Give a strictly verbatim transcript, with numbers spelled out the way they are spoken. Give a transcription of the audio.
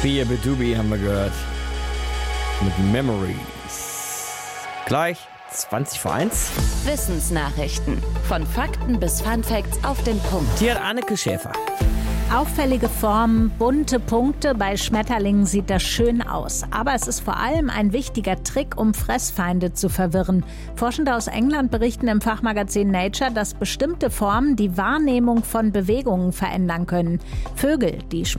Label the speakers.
Speaker 1: Bia Bedubi haben wir gehört. Mit Memories. Gleich zwanzig vor eins.
Speaker 2: Wissensnachrichten. Von Fakten bis Funfacts auf den Punkt.
Speaker 1: Hier hat Anneke Schäfer.
Speaker 3: Auffällige Formen, bunte Punkte, bei Schmetterlingen sieht das schön aus. Aber es ist vor allem ein wichtiger Trick, um Fressfeinde zu verwirren. Forschende aus England berichten im Fachmagazin Nature, dass bestimmte Formen die Wahrnehmung von Bewegungen verändern können. Vögel, die